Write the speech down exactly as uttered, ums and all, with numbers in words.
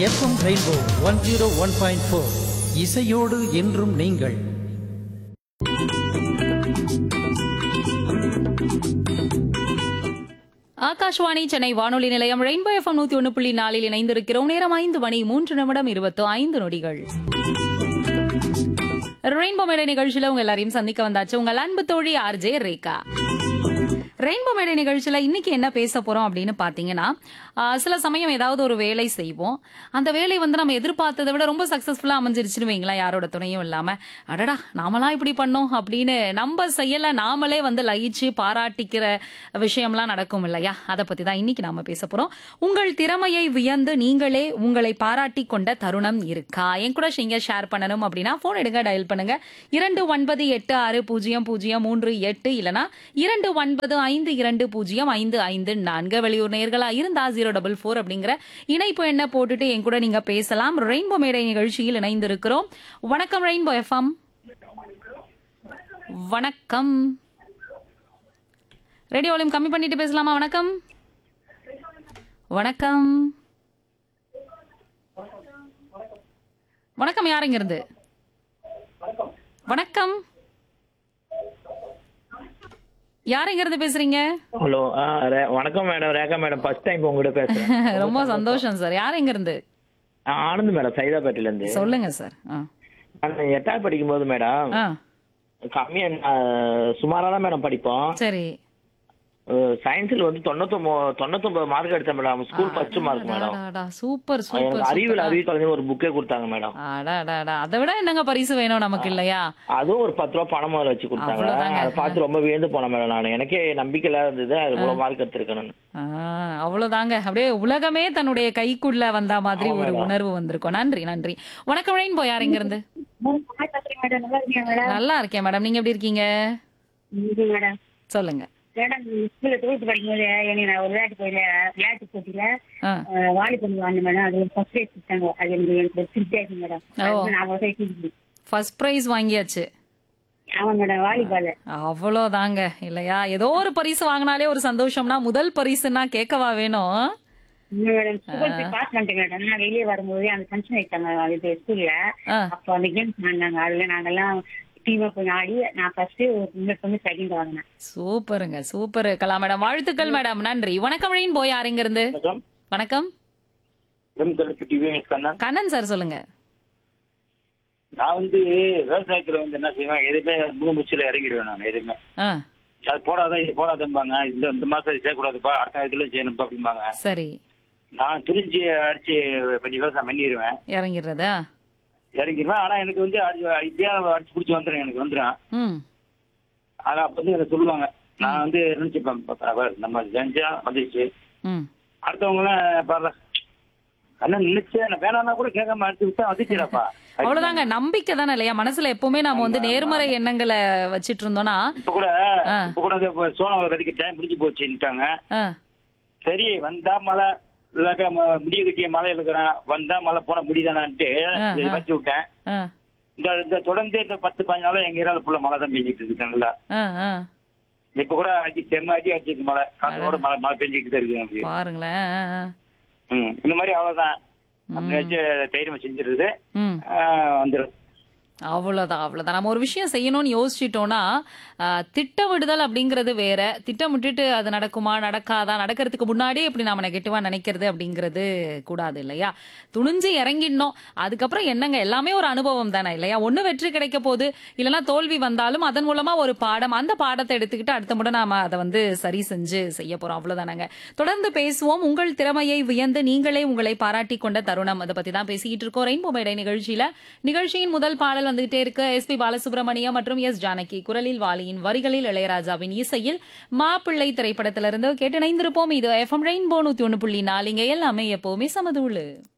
FM rainbow one zero one point four இசையோடு என்றும் நீங்கள். ஆகாஷ்வாணி சென்னை வானொலி நிலையம் ரெயின்போ எஃப்எம் நூத்தி ஒன்னு புள்ளி நாலில் இணைந்திருக்கிறோம். நேரம் ஐந்து மணி மூன்று நிமிடம் இருபத்தி ஐந்து நொடிகள். ரெயின்போ மேடை நிகழ்ச்சியில உங்க எல்லாரையும் சந்திக்க வந்தாச்சு உங்கள் அன்பு தோழி ஆர்ஜே ரேகா. ரெயின்போ மேடை நிகழ்ச்சியில இன்னைக்கு என்ன பேச போறோம் அப்படின்னு பாத்தீங்கன்னா, சில சமயம் ஏதாவது ஒரு வேலை செய்வோம். அந்த வேலை வந்து நம்ம எதிர்பார்த்ததை விட ரொம்ப சக்சஸ்ஃபுல்லா அமைஞ்சிருச்சுன்னு வைங்களா, யாரோட துணையும் இல்லாம. அடடா நாமலாம் இப்படி பண்ணோம் அப்படின்னு நம்ம செய்யல நாமளே வந்து லயிச்சு பாராட்டிக்கிற விஷயம்லாம் நடக்கும் இல்லையா? அதை பத்தி தான் இன்னைக்கு நாம பேச போறோம். உங்கள் திறமையை வியந்து நீங்களே உங்களை பாராட்டி கொண்ட தருணம் இருக்கா? என் கூட நீங்க ஷேர் பண்ணணும் அப்படின்னா போன் எடுங்க, டயல் பண்ணுங்க இரண்டு ஒன்பது எட்டு ஆறு பூஜ்ஜியம் பூஜ்ஜியம் மூன்று எட்டு இல்லனா இரண்டு ஒன்பது ஐந்து இரண்டு பூஜ்ஜியம் ஐந்து ஐந்து நான்கு. வெளியூர் நேர்களா இருந்தா ஜீரோ டபுள் போர் அப்படிங்கிற இணைப்பு என்ன போட்டுட்டு என் கூட நீங்க பேசலாம். ரெயின்போ மேடை நிகழ்ச்சியில் இணைந்திருக்கிறோம். வணக்கம் ரெயின்போ எஃப்எம். வணக்கம். ரேடியோ வால்யூம் கம்மி பண்ணிட்டு பேசலாமா? வணக்கம் வணக்கம் வணக்கம். யாருங்க இருந்து? வணக்கம், யாருங்க இருந்து பேசுறீங்க? ஹலோ, வணக்கம் madam, Rekha madam. First time உங்ககிட்ட பேசுறேன். ரொம்ப சந்தோஷம் சார். யாருங்க இருந்து? ஆனந்த் மேடம், சைதாப்பேட்டையில இருந்து. சொல்லுங்க சார். நான் எட்டாவது படிக்கும் போது மேடம் கம்மியா சுமாரா தான் மேடம் படிப்போம். சரி. சயின்ஸ்ல வந்து தொண்ணூத்தொன்பது தொண்ணூத்தொன்பது மார்க் எடுத்தேன் madam. School first mark madam. Super super. எனக்கு அறிவியல் அறிவியல் கலைஞர் ஒரு புக்கே கொடுத்தாங்க மேடம். அதை விட என்னங்க பரிசு வேணும் நமக்கு இல்லையா? அதுவும் ஒரு பத்து ரூபா பணம் முதல்ல வச்சு கொடுத்தாங்க. அதை பார்த்து ரொம்ப வியந்து போனேன் மேடம். நான் எனக்கே நம்பிக்கையில இருந்தது அது இவ்வளவு மார்க் எடுத்திருக்கேன். அவ்வளவுதாங்க. அப்படியே உலகமே தன்னுடைய கைக்குள்ள வந்த மாதிரி ஒரு உணர்வு வந்திருக்கும். நன்றி நன்றி. வணக்கம் ரெயின்போ. யாருங்க இருந்து? நல்லா இருக்கேன் மேடம். நீங்க எப்படி இருக்கீங்க? சொல்லுங்க. மேடம், ஸ்கூல்ல டுவெல்த் படிக்கும்போது எனக்கு நான் ஒரு விளையாட்டு போயில விளையாட்டு போட்டியில வாலிபால் வாங்கினேன் மேடம். அது ஃபர்ஸ்ட் பிரைஸ் கொடுத்தாங்க. அது எனக்கு எனக்கு திருப்தி ஆச்சு மேடம். நான் ஃபர்ஸ்ட் பிரைஸ் வாங்கியாச்சு. ஆமா மேடம், வாலிபால். அவ்வளவுதாங்க இல்லையா? ஏதோ ஒரு பரிசு வாங்கினாலே ஒரு சந்தோஷம்னா முதல் பரிசுன்னா கேட்கவா வேணும்? மேடம் ஸ்கூல் போய் பாஸ் பண்ணிட்டேன் மேடம். நான் வெளியே வரும்போது அந்த ஃபங்க்ஷன் வைத்தாங்க ஸ்கூல்ல. அப்போ அந்த கேம்ஸ் ஆடினாங்க. அதுல நாங்கெல்லாம் டீமா போய் ஆடி நான் ஃபர்ஸ்ட் வந்து செகண்ட் வாங்கினேன். சூப்பருங்க சூப்பர் கலா மேடம். வாழ்த்துக்கள் மேடம். நன்றி. வணக்கம் ரெயின்போ. யாருங்க இருந்து? வணக்கம். கண்ணன் சார் சொல்லுங்க. நான் வந்து விவசாயத்துல வந்து என்ன செய்வேன், எதுவுமே மூணு முச்சில இறங்கிடுவேன். நான் எதுவுமே அது போடாதான் இது போடாதம்பாங்க. இந்த இந்த மாசம் செய்யக்கூடாதுப்பா, அடுத்த இதுல செய்யணும்ப்பா அப்படிம்பாங்க. சரி. நான் துணிஞ்சு அடிச்சு கொஞ்சம் விவசாயம் பண்ணிடுவேன். இறங்கிடுறதா? இறங்கிடுவேன். ஆனா எனக்கு வந்து இப்படியா அடிச்சு பிடிச்சி வந்துடும். எனக்கு வந்துடும். ஆனா அப்ப வந்து என்ன சொல்லுவாங்க, நான் வந்து நினைச்சுப்பேன் நம்ம செஞ்சா வந்துச்சு. அடுத்தவங்க எல்லாம் பாரு அண்ணா நினைச்சேன் வேணாம்னா கூட கேட்காம அடிச்சு விட்டா வந்துச்சுடாப்பா. அவ்வளவுதாங்க. நம்பிக்கை தானே இல்லையா? மனசுல எப்பவுமே நாம வந்து நேர்மறை எண்ணங்களை வச்சிட்டு இருந்தோம்னா. இப்ப கூட இப்ப கூட சோழ கடிக்க டைம் முடிஞ்சு போச்சுட்டாங்க. சரி வந்தா மழை இல்லாக்க முடிய கட்டிய மழை இருக்கிறேன், வந்தா மழை போன முடியுதானான்ட்டு வச்சு விட்டேன். இந்த தொடர்ந்து இந்த பத்து பதினஞ்சு நாள் எங்க ஏரியால ஃபுல்லா மழை தான் பெஞ்சிட்டு இருக்காங்கல்ல. இப்ப கூட அடி செம்ம அடி அடிச்சிருக்கு மழை. காற்றோட மழை மழை பெஞ்சிக்கிட்டு இருக்கு பாருங்களேன். ம் இந்த மாதிரி அவ்வளவுதான். அப்படி வச்சு தைரியம் செஞ்சிருது வந்துடும். அவ்வளவுதான் அவ்வளவுதான். நம்ம ஒரு விஷயம் செய்யணும்னு யோசிச்சிட்டோம்னா திட்டமிடுதல் அப்படிங்கிறது வேற. திட்டமிட்டுட்டு அது நடக்குமா நடக்காதா, நடக்கிறதுக்கு முன்னாடி இப்படி நாம நெகட்டிவா நினைக்கிறது அப்படிங்கிறது கூடாது இல்லையா? துணிஞ்சு இறங்கிடணும். அதுக்கப்புறம் என்னங்க, எல்லாமே ஒரு அனுபவம் தானே இல்லையா? ஒண்ணு வெற்றி கிடைக்க போது, இல்லைன்னா தோல்வி வந்தாலும் அதன் மூலமா ஒரு பாடம். அந்த பாடத்தை எடுத்துக்கிட்டு அடுத்த முறை நாம அதை வந்து சரி செஞ்சு செய்ய போறோம். அவ்வளவுதானங்க. தொடர்ந்து பேசுவோம். உங்கள் திறமையை வியந்து நீங்களே உங்களை பாராட்டி கொண்ட தருணம், அதை பத்தி தான் பேசிக்கிட்டு இருக்கோம் ரெயின்போ மேடை நிகழ்ச்சியில. நிகழ்ச்சியின் முதல் பாடல் வந்துகிட்டே இருக்கு. எஸ் பி பாலசுப்ரமணியம் மற்றும் எஸ் ஜானகி குரலில், வாலியின் வரிகளில் இளையராஜாவின் இசையில் மாப்பிள்ளை திரைப்படத்திலிருந்து கேட்டு இணைந்திருப்போம். இது எஃப்எம் ரெயின்போ நூத்தி ஒன்னு புள்ளி நாலு. இங்க எல்லாமே எப்பவுமே சமதூளு.